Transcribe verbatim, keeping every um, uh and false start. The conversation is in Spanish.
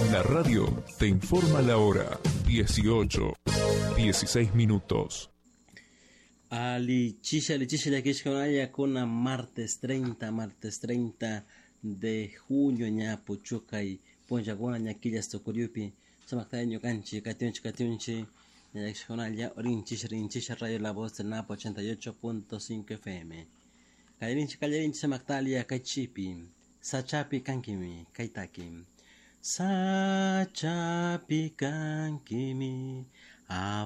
La radio te informa la hora. dieciocho, dieciséis minutos. Ali chisha, ali chisha, ya que es con ella con martes treinta, martes treinta de junio, ña puchuca y ponja guana, ña quillas tocuriupi, samactaño canchi, cationchi, cationchi, ya que es con ella, orinchis, rinchis, radio La Voz del Napo ochenta y ocho punto cinco F M. Calinchi, calinchi, samactalia, cachipi, sachapi, kankimi, kaitaki, sachapi, kankimi,